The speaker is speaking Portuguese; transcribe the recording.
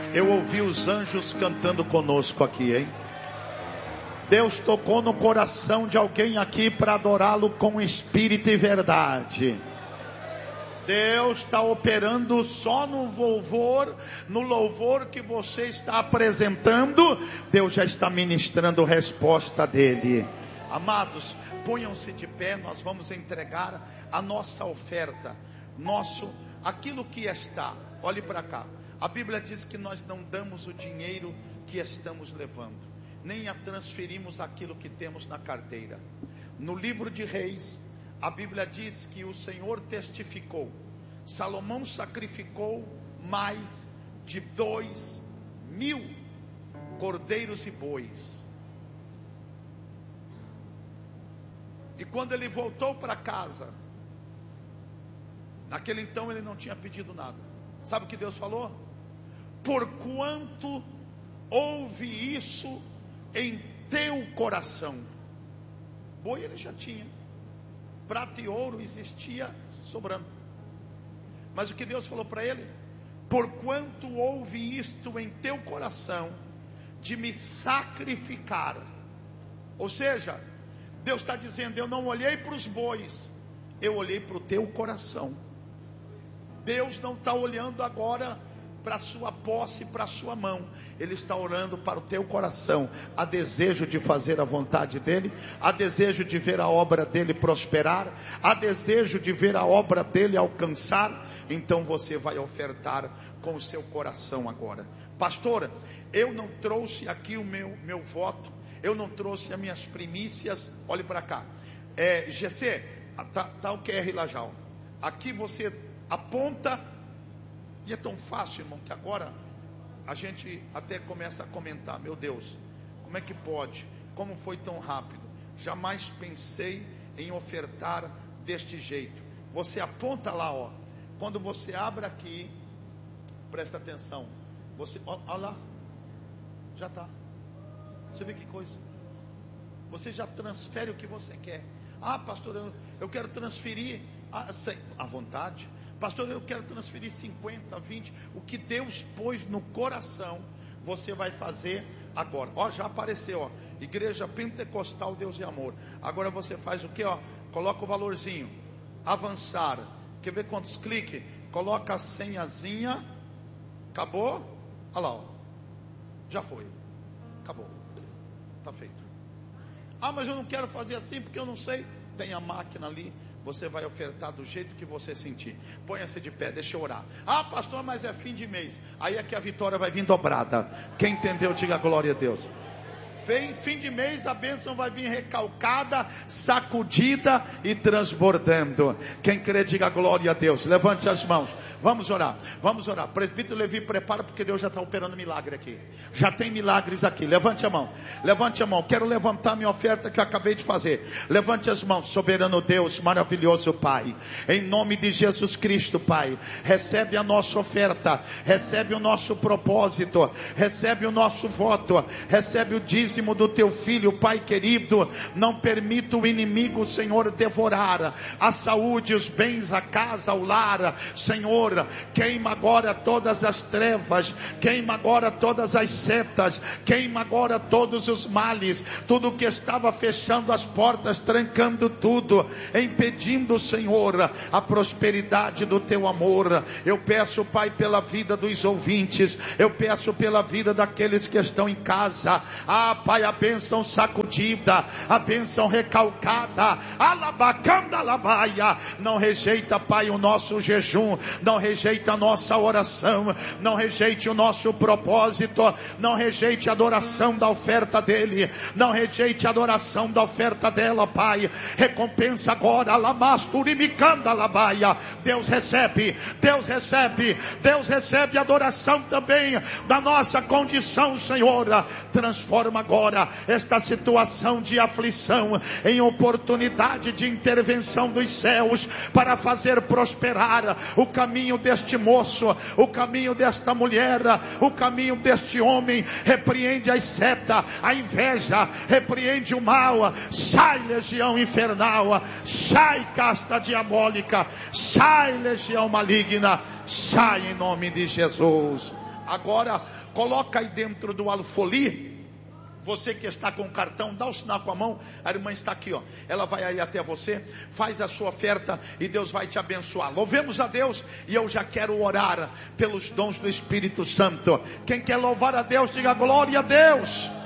Eu ouvi os anjos cantando conosco aqui, hein? Deus tocou no coração de alguém aqui para adorá-lo com espírito e verdade. Deus está operando só no louvor que você está apresentando. Deus já está ministrando resposta dele. Amados, ponham-se de pé, nós vamos entregar a nossa oferta, aquilo que está. Olhe para cá. A Bíblia diz que nós não damos o dinheiro que estamos levando, nem a transferimos aquilo que temos na carteira. No livro de Reis, a Bíblia diz que o Senhor testificou. Salomão sacrificou mais de 2.000 cordeiros e bois. E quando ele voltou para casa, naquele então ele não tinha pedido nada. Sabe o que Deus falou? Porquanto houve isso em teu coração. Boi ele já tinha, prata e ouro existia sobrando. Mas o que Deus falou para ele? Porquanto houve isto em teu coração, de me sacrificar. Ou seja, Deus está dizendo, eu não olhei para os bois, eu olhei para o teu coração. Deus não está olhando agora para a sua posse, para a sua mão. Ele está orando para o teu coração. Há desejo de fazer a vontade dele, há desejo de ver a obra dele prosperar, há desejo de ver a obra dele alcançar. Então você vai ofertar com o seu coração agora. Pastora, eu não trouxe aqui o meu voto, eu não trouxe as minhas primícias. Olhe para cá, GC, tá o QR lá já, ó. Aqui você aponta. E é tão fácil, irmão, que agora a gente até começa a comentar, meu Deus, como é que pode? Como foi tão rápido? Jamais pensei em ofertar deste jeito. Você aponta lá, ó. Quando você abre aqui, presta atenção. Você, olha lá, já está. Você vê que coisa? Você já transfere o que você quer. Ah, pastor, eu quero transferir à vontade. Pastor, eu quero transferir 50, 20. O que Deus pôs no coração, você vai fazer agora. Ó, já apareceu, ó. Igreja Pentecostal Deus e Amor. Agora você faz o que, ó? Coloca o valorzinho. Avançar. Quer ver quantos cliques? Coloca a senhazinha. Acabou? Olha lá, ó. Já foi. Acabou. Está feito. Ah, mas eu não quero fazer assim porque eu não sei. Tem a máquina ali. Você vai ofertar do jeito que você sentir. Ponha-se de pé, deixa eu orar. Ah, pastor, mas é fim de mês. Aí é que a vitória vai vir dobrada. Quem entendeu, diga glória a Deus. Fim de mês a bênção vai vir recalcada, sacudida e transbordando. Quem crê, diga glória a Deus. Levante as mãos, vamos orar, vamos orar. Presbítero Levi, prepara, porque Deus já está operando milagre aqui. Já tem milagres aqui, levante a mão. Levante a mão, quero levantar minha oferta que eu acabei de fazer. Levante as mãos, soberano Deus, maravilhoso Pai. Em nome de Jesus Cristo, Pai, recebe a nossa oferta, recebe o nosso propósito, recebe o nosso voto, recebe o dízimo do teu filho, Pai querido. Não permita o inimigo, Senhor, devorar a saúde, os bens, a casa, o lar. Senhor, queima agora todas as trevas, queima agora todas as setas, queima agora todos os males, tudo que estava fechando as portas, trancando tudo, impedindo, Senhor, a prosperidade do teu amor. Eu peço, Pai, pela vida dos ouvintes, eu peço pela vida daqueles que estão em casa. Pai, a bênção sacudida, a bênção recalcada, alabacanda labaia. Não rejeita, Pai, o nosso jejum, não rejeita a nossa oração, não rejeite o nosso propósito, não rejeite a adoração da oferta dele, não rejeite a adoração da oferta dela, Pai. Recompensa agora, alamasturimicanda labaia. Deus recebe, Deus recebe, Deus recebe a adoração também da nossa condição, Senhor. Transforma agora esta situação de aflição em oportunidade de intervenção dos céus para fazer prosperar o caminho deste moço, o caminho desta mulher, o caminho deste homem. Repreende as setas, a inveja, repreende o mal. Sai, legião infernal, sai, casta diabólica, sai, legião maligna, sai em nome de Jesus. Agora, coloca aí dentro do alfoli. Você que está com o cartão, dá o sinal com a mão. A irmã está aqui, ó. Ela vai aí até você, faz a sua oferta e Deus vai te abençoar. Louvemos a Deus. E eu já quero orar pelos dons do Espírito Santo. Quem quer louvar a Deus, diga glória a Deus.